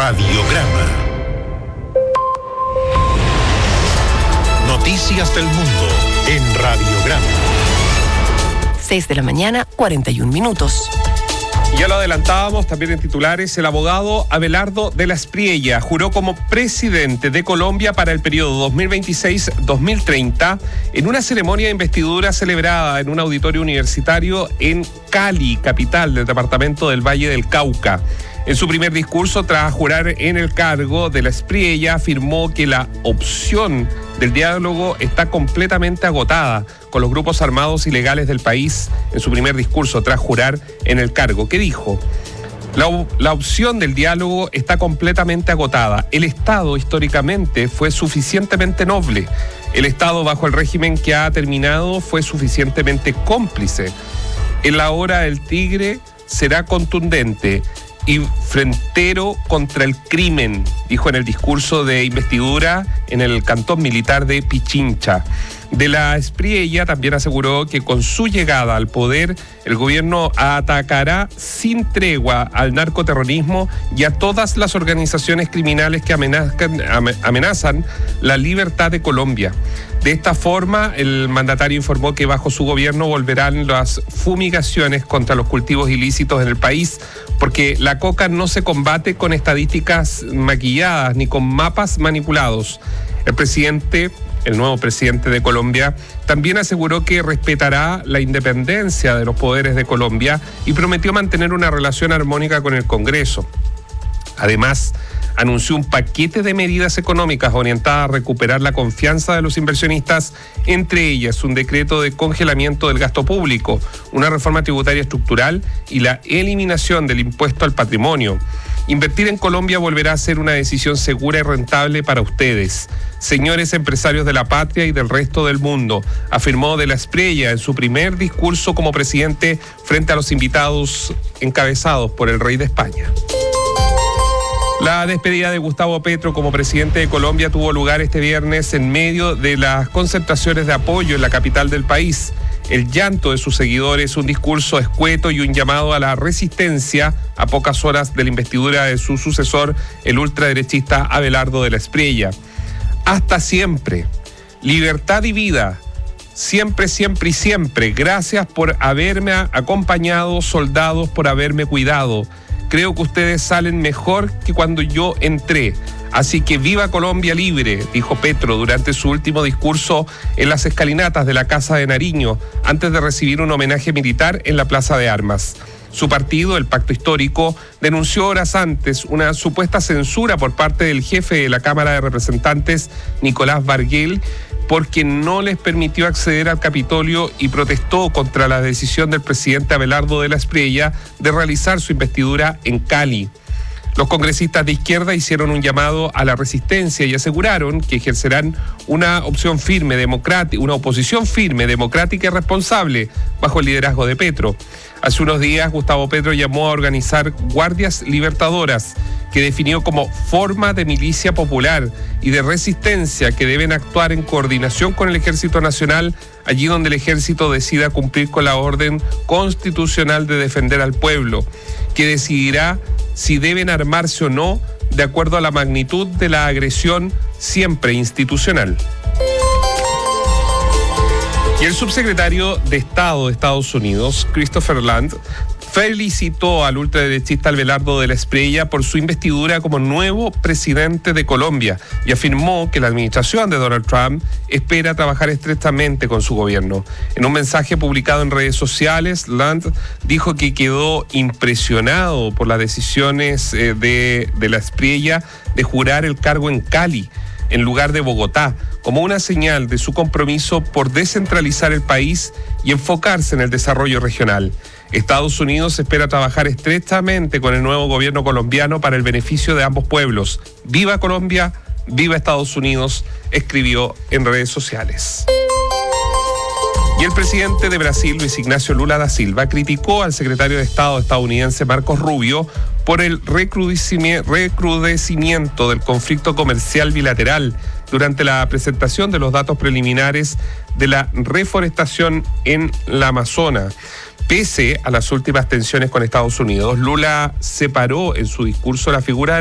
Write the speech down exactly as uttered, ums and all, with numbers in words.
Radiograma. Noticias del mundo en Radiograma. seis de la mañana, cuarenta y un minutos. Ya lo adelantábamos también en titulares, el abogado Abelardo de la Espriella juró como presidente de Colombia para el periodo dos mil veintiséis a dos mil treinta en una ceremonia de investidura celebrada en un auditorio universitario en Cali, capital del departamento del Valle del Cauca. En su primer discurso, tras jurar en el cargo, de la Espriella afirmó que la opción del diálogo está completamente agotada con los grupos armados ilegales del país. En su primer discurso, tras jurar en el cargo, ¿qué dijo? La, la opción del diálogo está completamente agotada. El Estado históricamente fue suficientemente noble. El Estado bajo el régimen que ha terminado fue suficientemente cómplice. En la hora del tigre será contundente y frentero contra el crimen, dijo en el discurso de investidura en el cantón militar de Pichincha. De la Espriella también aseguró que con su llegada al poder, el gobierno atacará sin tregua al narcoterrorismo y a todas las organizaciones criminales que amenazan, amenazan la libertad de Colombia. De esta forma, el mandatario informó que bajo su gobierno volverán las fumigaciones contra los cultivos ilícitos en el país, porque la coca no se combate con estadísticas maquilladas ni con mapas manipulados. El presidente, el nuevo presidente de Colombia, también aseguró que respetará la independencia de los poderes de Colombia y prometió mantener una relación armónica con el Congreso. Además, anunció un paquete de medidas económicas orientadas a recuperar la confianza de los inversionistas, entre ellas un decreto de congelamiento del gasto público, una reforma tributaria estructural y la eliminación del impuesto al patrimonio. Invertir en Colombia volverá a ser una decisión segura y rentable para ustedes, señores empresarios de la patria y del resto del mundo, afirmó de la Espriella en su primer discurso como presidente frente a los invitados encabezados por el rey de España. La despedida de Gustavo Petro como presidente de Colombia tuvo lugar este viernes en medio de las concentraciones de apoyo en la capital del país. El llanto de sus seguidores, un discurso escueto y un llamado a la resistencia a pocas horas de la investidura de su sucesor, el ultraderechista Abelardo de la Espriella. Hasta siempre. Libertad y vida. Siempre, siempre y siempre. Gracias por haberme acompañado, soldados, por haberme cuidado. Creo que ustedes salen mejor que cuando yo entré. Así que viva Colombia libre, dijo Petro durante su último discurso en las escalinatas de la Casa de Nariño, antes de recibir un homenaje militar en la Plaza de Armas. Su partido, el Pacto Histórico, denunció horas antes una supuesta censura por parte del jefe de la Cámara de Representantes, Nicolás Barguel, porque no les permitió acceder al Capitolio y protestó contra la decisión del presidente Abelardo de la Espriella de realizar su investidura en Cali. Los congresistas de izquierda hicieron un llamado a la resistencia y aseguraron que ejercerán una opción firme, democrática, una oposición firme, democrática y responsable bajo el liderazgo de Petro. Hace unos días, Gustavo Petro llamó a organizar guardias libertadoras, que definió como forma de milicia popular y de resistencia que deben actuar en coordinación con el Ejército Nacional, allí donde el Ejército decida cumplir con la orden constitucional de defender al pueblo, que decidirá si deben armarse o no, de acuerdo a la magnitud de la agresión, siempre institucional. Y el subsecretario de Estado de Estados Unidos, Christopher Land, felicitó al ultraderechista Abelardo de la Espriella por su investidura como nuevo presidente de Colombia y afirmó que la administración de Donald Trump espera trabajar estrechamente con su gobierno. En un mensaje publicado en redes sociales, Land dijo que quedó impresionado por las decisiones eh, de, de la Espriella de jurar el cargo en Cali, en lugar de Bogotá, como una señal de su compromiso por descentralizar el país y enfocarse en el desarrollo regional. Estados Unidos espera trabajar estrechamente con el nuevo gobierno colombiano para el beneficio de ambos pueblos. ¡Viva Colombia! ¡Viva Estados Unidos!, escribió en redes sociales. Y el presidente de Brasil, Luis Ignacio Lula da Silva, criticó al secretario de Estado estadounidense Marco Rubio por el recrudecimiento del conflicto comercial bilateral durante la presentación de los datos preliminares de la reforestación en la Amazonas. Pese a las últimas tensiones con Estados Unidos, Lula separó en su discurso la figura